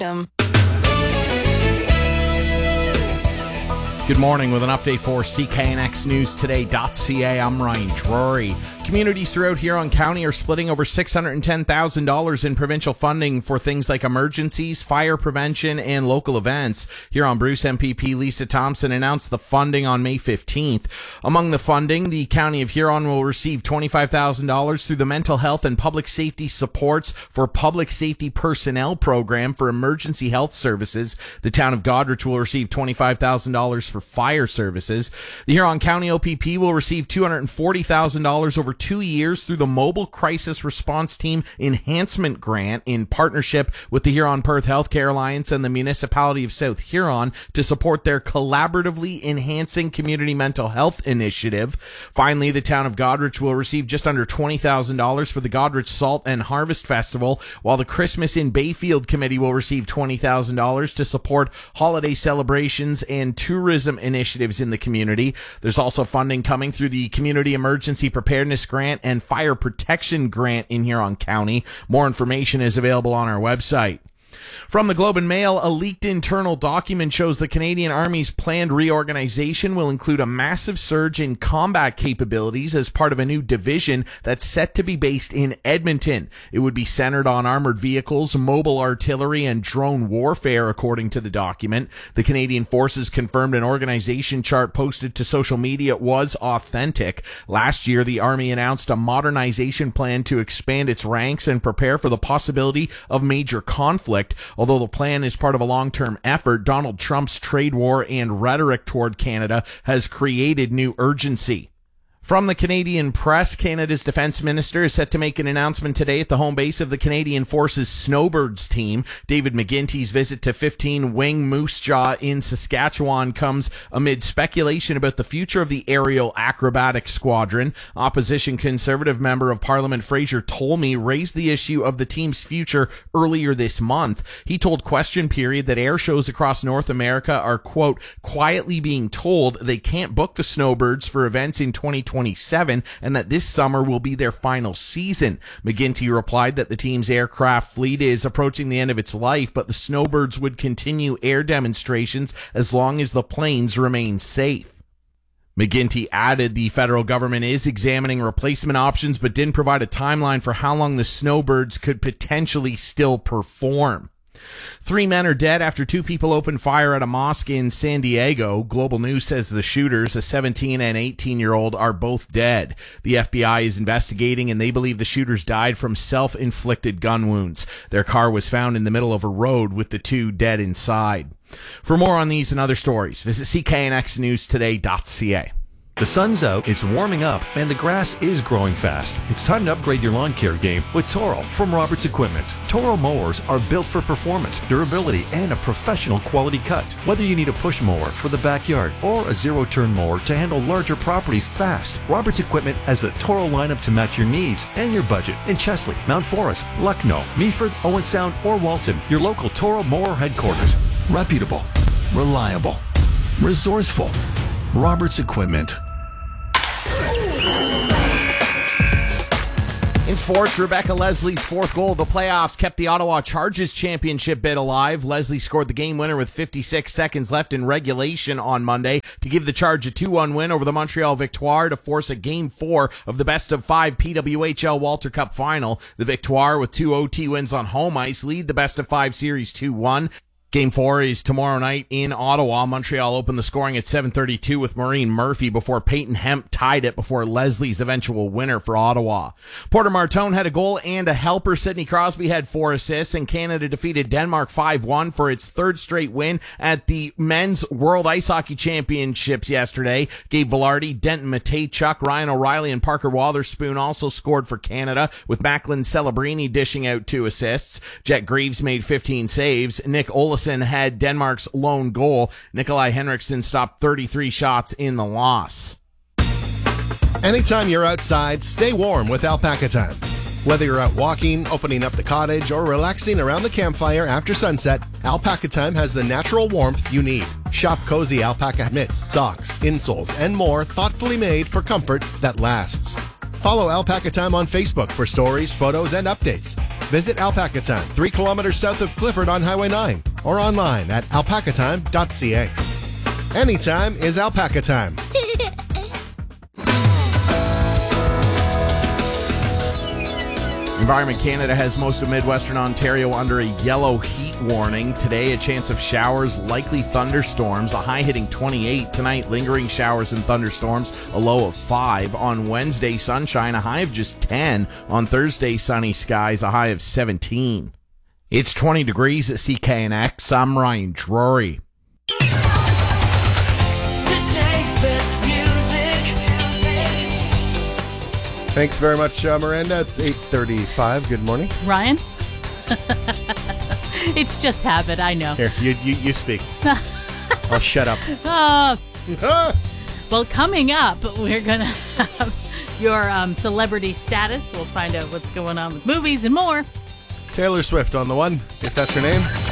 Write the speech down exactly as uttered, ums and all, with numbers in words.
victim. Good morning with an update for C K N X News Today dot C A. I'm Ryan Drury. Communities throughout Huron County are splitting over six hundred ten thousand dollars in provincial funding for things like emergencies, fire prevention, and local events. Huron Bruce M P P Lisa Thompson announced the funding on May fifteenth. Among the funding, the County of Huron will receive twenty-five thousand dollars through the Mental Health and Public Safety Supports for Public Safety Personnel Program for emergency health services. The town of Goderich will receive twenty-five thousand dollars for fire services. The Huron County O P P will receive two hundred forty thousand dollars over two years through the Mobile Crisis Response Team Enhancement Grant in partnership with the Huron-Perth Healthcare Alliance and the Municipality of South Huron to support their collaboratively enhancing community mental health initiative. Finally, the town of Goderich will receive just under twenty thousand dollars for the Goderich Salt and Harvest Festival, while the Christmas in Bayfield Committee will receive twenty thousand dollars to support holiday celebrations and tourism initiatives in the community. There's also funding coming through the Community Emergency Preparedness Grant and Fire Protection Grant in Huron County. More information is available on our website. From the Globe and Mail, a leaked internal document shows the Canadian Army's planned reorganization will include a massive surge in combat capabilities as part of a new division that's set to be based in Edmonton. It would be centered on armored vehicles, mobile artillery, and drone warfare, according to the document. The Canadian Forces confirmed an organization chart posted to social media was authentic. Last year, the Army announced a modernization plan to expand its ranks and prepare for the possibility of major conflict. Although the plan is part of a long-term effort, Donald Trump's trade war and rhetoric toward Canada has created new urgency. From the Canadian Press, Canada's defense minister is set to make an announcement today at the home base of the Canadian Forces Snowbirds team. David McGuinty's visit to fifteen Wing Moose Jaw in Saskatchewan comes amid speculation about the future of the aerial acrobatic squadron. Opposition Conservative Member of Parliament Fraser Tolmie raised the issue of the team's future earlier this month. He told Question Period that air shows across North America are, quote, quietly being told they can't book the Snowbirds for events in twenty twenty-seven and that this summer will be their final season. McGuinty replied that the team's aircraft fleet is approaching the end of its life, but the Snowbirds would continue air demonstrations as long as the planes remain safe. McGuinty added the federal government is examining replacement options, but didn't provide a timeline for how long the Snowbirds could potentially still perform. Three men are dead after two people opened fire at a mosque in San Diego. Global News says the shooters, a seventeen and eighteen-year-old, are both dead. The F B I is investigating, and they believe the shooters died from self-inflicted gun wounds. Their car was found in the middle of a road with the two dead inside. For more on these and other stories, visit C K N X News Today dot C A. The sun's out, it's warming up, and the grass is growing fast. It's time to upgrade your lawn care game with Toro from Roberts Equipment. Toro mowers are built for performance, durability, and a professional quality cut. Whether you need a push mower for the backyard or a zero-turn mower to handle larger properties fast, Roberts Equipment has the Toro lineup to match your needs and your budget in Chesley, Mount Forest, Lucknow, Meaford, Owen Sound, or Walton. Your local Toro mower headquarters. Reputable, reliable, resourceful. Roberts Equipment. In sports, Rebecca Leslie's fourth goal of the playoffs kept the Ottawa Chargers championship bid alive. Leslie scored the game winner with fifty-six seconds left in regulation on Monday to give the Charge a two one win over the Montreal Victoire to force a game four of the best of five P W H L Walter Cup final. The Victoire, with two O T wins on home ice, lead the best of five series two one. Game four is tomorrow night in Ottawa. Montreal opened the scoring at seven thirty-two with Maureen Murphy before Peyton Hemp tied it before Leslie's eventual winner for Ottawa. Porter Martone had a goal and a helper. Sidney Crosby had four assists, and Canada defeated Denmark five one for its third straight win at the Men's World Ice Hockey Championships yesterday. Gabe Vilardi, Denton Mateychuk, Ryan O'Reilly, and Parker Wotherspoon also scored for Canada, with Macklin Celebrini dishing out two assists. Jet Greaves made fifteen saves. Nick Olesen had Denmark's lone goal. Nikolai Henriksen stopped thirty-three shots in the loss. Anytime you're outside, stay warm with Alpaca Time. Whether you're out walking, opening up the cottage, or relaxing around the campfire after sunset, Alpaca Time has the natural warmth you need. Shop cozy alpaca mitts, socks, insoles, and more thoughtfully made for comfort that lasts. Follow Alpaca Time on Facebook for stories, photos, and updates. Visit Alpaca Time, three kilometers south of Clifford on Highway nine, or online at alpaca time dot c a. Anytime is Alpaca Time. Environment Canada has most of Midwestern Ontario under a yellow heat warning. Today, a chance of showers, likely thunderstorms, a high hitting twenty-eight. Tonight, lingering showers and thunderstorms, a low of five. On Wednesday, sunshine, a high of just ten. On Thursday, sunny skies, a high of seventeen. It's twenty degrees at C K N X. I'm Ryan Drury. Thanks very much, uh, Miranda. It's eight thirty-five. Good morning. Ryan? It's just habit, I know. Here, you you, you speak. I'll shut up. Uh, well, coming up, we're going to have your um, celebrity status. We'll find out what's going on with movies and more. Taylor Swift on the one, if that's her name.